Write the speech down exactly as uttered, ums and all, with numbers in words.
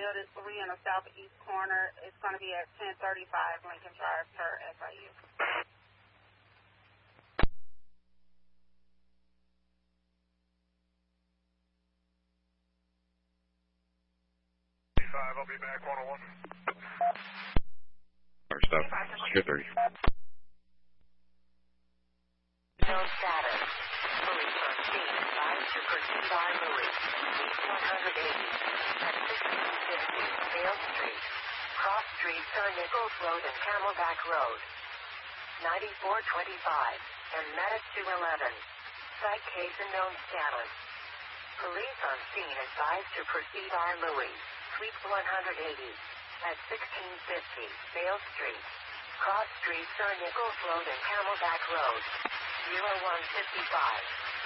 building three in the southeast corner. It's going to be at ten thirty-five Lincoln Drive per S I U. I'll be back, one oh one. Our stuff, Secure thirty. Known status. Police on scene advised to proceed on Louis, East one eighty, at sixteen fifty Vale Street, Cross Street, Sir Nichols Road and Camelback Road. ninety-four twenty-five, and Medic two eleven. Site case and known status. Police on scene advised to proceed on Louis, Suite one eighty, at sixteen fifty Vale Street, Cross Street, Sir Nichols Road and Camelback Road. zero one five five.